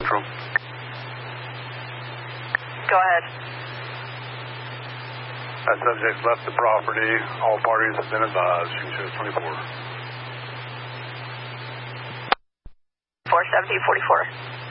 Central. Go ahead. That subject left the property. All parties have been advised. You can show 24. 470, 44.